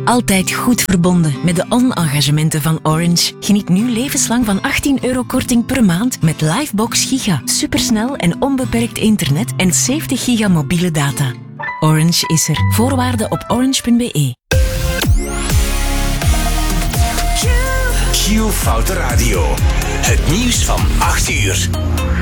Altijd goed verbonden met de on-engagementen van Orange. Geniet nu levenslang van €18 korting per maand met Livebox Giga. Supersnel en onbeperkt internet en 70 giga mobiele data. Orange is er. Voorwaarden op orange.be. Q-Foute Radio. Het nieuws van 8 uur.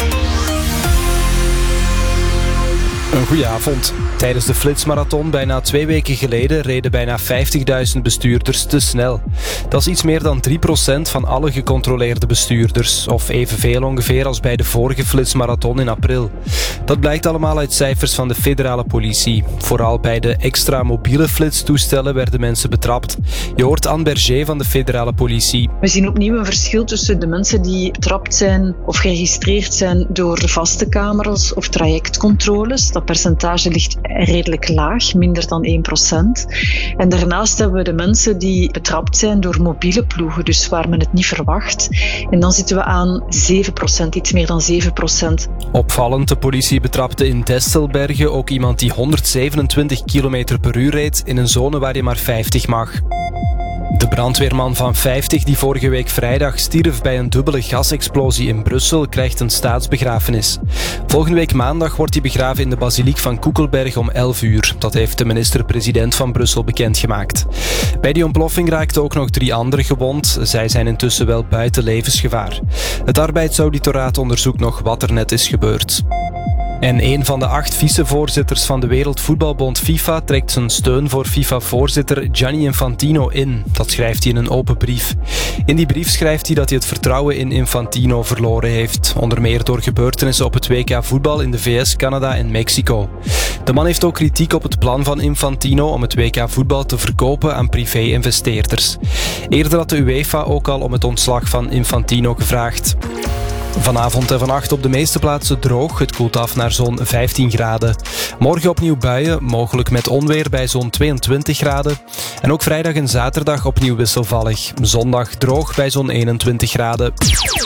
Een goeie avond. Tijdens de Flitsmarathon bijna 2 weken geleden reden bijna 50.000 bestuurders te snel. Dat is iets meer dan 3% van alle gecontroleerde bestuurders, of evenveel ongeveer als bij de vorige Flitsmarathon in april. Dat blijkt allemaal uit cijfers van de federale politie. Vooral bij de extra mobiele flitstoestellen werden mensen betrapt. Je hoort Anne Berger van de federale politie. We zien opnieuw een verschil tussen de mensen die betrapt zijn of geregistreerd zijn door vaste camera's of trajectcontroles. Dat percentage ligt redelijk laag, minder dan 1%. En daarnaast hebben we de mensen die betrapt zijn door mobiele ploegen, dus waar men het niet verwacht. En dan zitten we aan 7%, iets meer dan 7%. Opvallend, de politie betrapte in Destelbergen ook iemand die 127 km per uur reed in een zone waar je maar 50 mag. De brandweerman van 50 die vorige week vrijdag stierf bij een dubbele gasexplosie in Brussel krijgt een staatsbegrafenis. Volgende week maandag wordt hij begraven in de basiliek van Koekelberg om 11 uur. Dat heeft de minister-president van Brussel bekendgemaakt. Bij die ontploffing raakten ook nog 3 anderen gewond. Zij zijn intussen wel buiten levensgevaar. Het arbeidsauditoraat onderzoekt nog wat er net is gebeurd. En een van de 8 vicevoorzitters van de Wereldvoetbalbond FIFA trekt zijn steun voor FIFA-voorzitter Gianni Infantino in. Dat schrijft hij in een open brief. In die brief schrijft hij dat hij het vertrouwen in Infantino verloren heeft. Onder meer door gebeurtenissen op het WK voetbal in de VS, Canada en Mexico. De man heeft ook kritiek op het plan van Infantino om het WK voetbal te verkopen aan privé-investeerders. Eerder had de UEFA ook al om het ontslag van Infantino gevraagd. Vanavond en vannacht op de meeste plaatsen droog. Het koelt af naar zo'n 15 graden. Morgen opnieuw buien, mogelijk met onweer bij zo'n 22 graden. En ook vrijdag en zaterdag opnieuw wisselvallig. Zondag droog bij zo'n 21 graden.